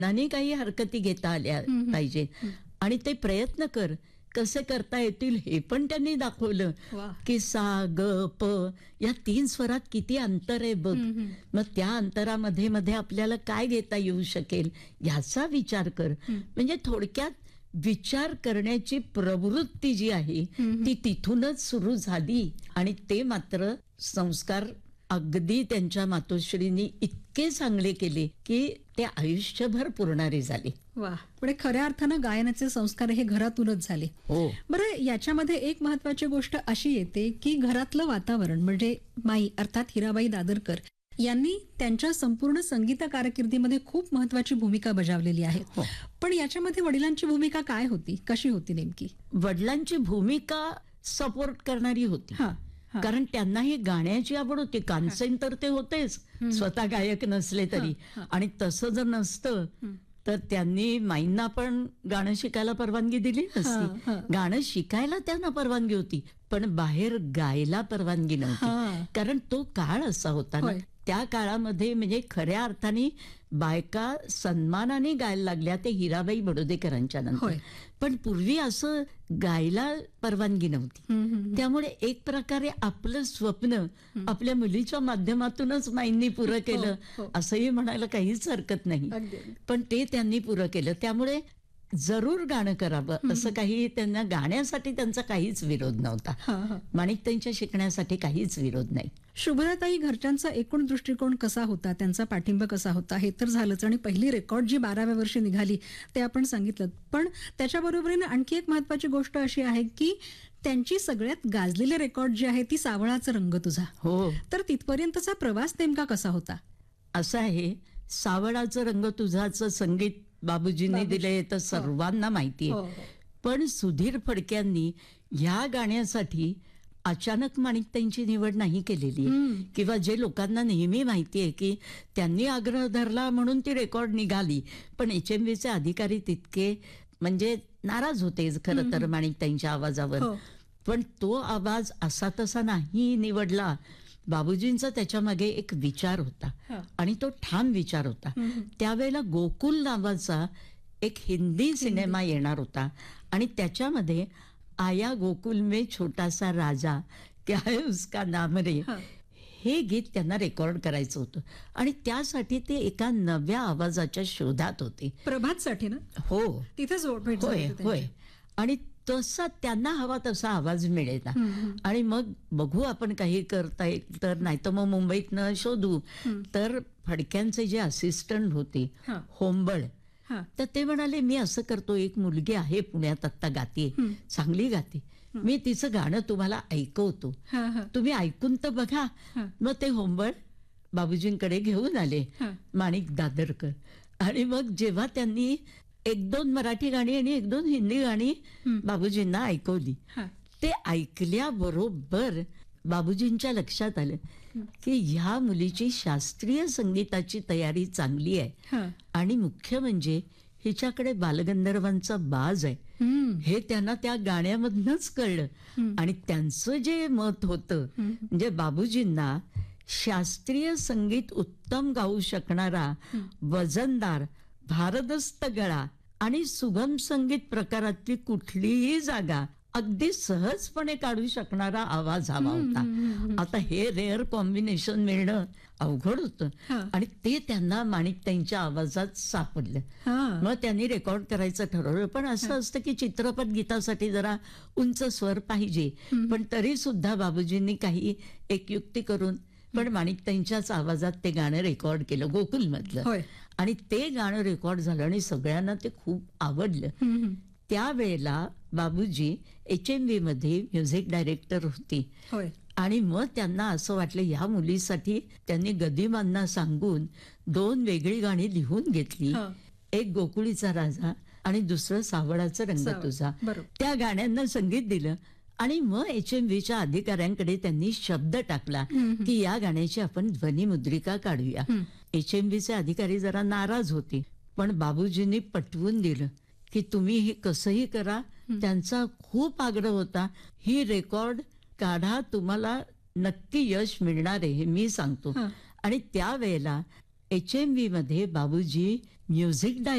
नानी काही हरकती घेता आल्या पाहिजेत आणि ते प्रयत्न कर कसे करता येतील हे पण त्यांनी दाखवलं की सा ग प या 3 स्वरात किती अंतर आहे बघ. मग त्या अंतरामध्ये मध्ये आपल्याला काय घेता येऊ शकेल याचा विचार कर. म्हणजे थोडक्यात विचार करण्याची प्रवृत्ती जी आहे ती तिथूनच सुरू झाली आणि ते मात्र संस्कार अगदी त्यांच्या मातोश्रींनी इतके चांगले केले की ते आयुष्यभर पुरणारे झाले. वा, पण खऱ्या अर्थानं गायनाचे संस्कार हे घरातूनच झाले. हो. बरं, याच्यामध्ये एक महत्वाची गोष्ट अशी येते की घरातलं वातावरण म्हणजे माई अर्थात हिराबाई दादरकर यांनी त्यांच्या संपूर्ण संगीत कारकिर्दीमध्ये खूप महत्वाची भूमिका बजावलेली आहे. पण याच्यामध्ये वडिलांची भूमिका काय होती, कशी होती नेमकी? वडिलांची भूमिका सपोर्ट करणारी होती. कारण त्यांनाही गाण्याची आवड होती. कानसेन तर ते होतेच, स्वतः गायक नसले तरी. आणि तसं जर नसतं तर त्यांनी माईंना पण गाणं शिकायला परवानगी दिली नसती. गाणं शिकायला त्यांना परवानगी होती पण बाहेर गायला परवानगी नव्हती. कारण तो काळ असा होता ना, त्या काळामध्ये म्हणजे खऱ्या अर्थाने बायका सन्मानाने गायला लागल्या ते हिराबाई बडोदेकरांच्या नंतर. पण पूर्वी असं गायला परवानगी नव्हती. त्यामुळे एक प्रकारे आपलं स्वप्न आपल्या मुलीच्या माध्यमातूनच माईंनी पुरं केलं असंही म्हणायला काहीच हरकत नाही. पण ते त्यांनी पुरं केलं. त्यामुळे जरूर गाणं करावं असं काही त्यांना, गाण्यासाठी त्यांचा काहीच विरोध नव्हता. माणिकताईंच्या शिकण्यासाठी काहीच विरोध नाही. शुभदाताई, घरच्यांचा एकूण दृष्टिकोन कसा होता, त्यांचा पाठिंबा कसा होता हे तर झालंच. आणि पहिली रेकॉर्ड जी 12व्या वर्षी निघाली ते आपण सांगितलं. पण त्याच्याबरोबरीने आणखी एक महत्वाची गोष्ट अशी आहे की त्यांची सगळ्यात गाजलेली रेकॉर्ड जी आहे ती सावळाचा रंग तुझा. हो. तर तिथपर्यंतचा प्रवास नेमका कसा होता? असं आहे, सावळाचं रंग तुझाचं संगीत बाबूजींनी दिले तर सर्वांना माहिती आहे. पण सुधीर फडक्यांनी ह्या गाण्यासाठी अचानक माणिकताईंची निवड नाही केलेली किंवा जे लोकांना नेहमी माहिती आहे की त्यांनी आग्रह धरला म्हणून ती रेकॉर्ड निघाली. पण HMVचे अधिकारी तितके म्हणजे नाराज होते खरं तर माणिकताईंच्या आवाजावर. पण तो आवाज असा तसा नाही निवडला. बाबूजींचा त्याच्या मागे एक विचार होता आणि तो ठाम विचार होता. त्यावेळेला गोकुल नावाचा एक हिंदी सिनेमा येणार होता आणि त्याच्यामध्ये आया गोकुल में छोटा सा राजा क्या है उसका नाम रे हे गीत त्यांना रेकॉर्ड करायचं होतं आणि त्यासाठी ते एका नव्या आवाजाच्या शोधात होते. प्रभातसाठी ना? हो, तिथेच होय होय. आणि तसा त्यांना हवा तसा आवाज मिळेल ना. आणि मग बघू आपण काही करता येईल तर, नाही तर मग मुंबईतनं शोधू. तर फडक्यांचे जे असिस्टंट होते होंबळ, तर ते म्हणाले मी असं करतो, एक मुलगी आहे पुण्यात आत्ता गाते, चांगली गाते, मी तिचं गाणं तुम्हाला ऐकवतो, तुम्ही ऐकून तर बघा. मग ते होंबळ बाबूजींकडे घेऊन आले माणिक दादरकर. आणि मग जेव्हा त्यांनी 1-2 मराठी गाणी आणि 1-2 हिंदी गाणी बाबूजींना ऐकवली, ते ऐकल्याबरोबर बाबूजींच्या लक्षात आलं की ह्या मुलीची शास्त्रीय संगीताची तयारी चांगली आहे आणि मुख्य म्हणजे हिच्याकडे बालगंधर्वांचा बाज आहे हे त्यांना त्या गाण्यामधनच कळलं. आणि त्यांचं जे मत होतं म्हणजे बाबूजींना शास्त्रीय संगीत उत्तम गाऊ शकणारा, वजनदार, भारदस्त गळा आणि सुगम संगीत प्रकारातली कुठलीही जागा अगदी सहजपणे काढू शकणारा आवाज हवा होता. आता हे रेअर कॉम्बिनेशन मिळणं अवघड होतं आणि ते त्यांना माणिकताईंच्या आवाजात सापडलं. मग त्यांनी रेकॉर्ड करायचं ठरवलं. पण असं असतं की चित्रपट गीतासाठी जरा उंच स्वर पाहिजे, पण तरी सुद्धा बाबूजींनी काही एक युक्ती करून पण माणिकताईंच्याच आवाजात ते गाणं रेकॉर्ड केलं गोकुलमधलं. आणि ते गाणं रेकॉर्ड झालं आणि सगळ्यांना ते खूप आवडलं. त्यावेळेला बाबूजी HMV मध्ये म्युझिक डायरेक्टर होती आणि मग त्यांना असं वाटलं ह्या मुलीसाठी त्यांनी गदिमांना सांगून 2 वेगळी गाणी लिहून घेतली. एक गोकुळीचा राजा आणि दुसरं सावळाचा रंग तुझा. त्या गाण्यांना संगीत दिलं आणि मग HMVच्या अधिकाऱ्यांकडे त्यांनी शब्द टाकला की या गाण्याची आपण ध्वनिमुद्रिका काढूया. HMVचे अधिकारी जरा नाराज होते पण बाबूजींनी पटवून दिलं की तुम्ही हे कसंही करा. त्यांचा खूप आग्रह होता, ही रेकॉर्ड काढा, तुम्हाला नक्की यश मिळणार आहे हे मी सांगतो. आणि त्यावेळेला HMV मध्ये बाबूजी म्युझिक